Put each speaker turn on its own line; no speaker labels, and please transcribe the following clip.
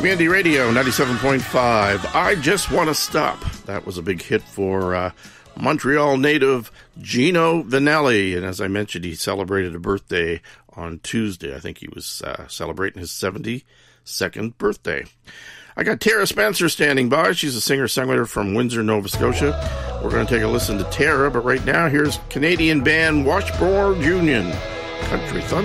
Community Radio 97.5. I Just Want to Stop. That was a big hit for Montreal native Gino Vanelli. And as I mentioned, he celebrated a birthday on Tuesday. I think he was celebrating his 72nd birthday. I got Tara Spencer standing by. She's a singer-songwriter from Windsor, Nova Scotia. We're going to take a listen to Tara, but right now here's Canadian band Washboard Union, Country Thunder.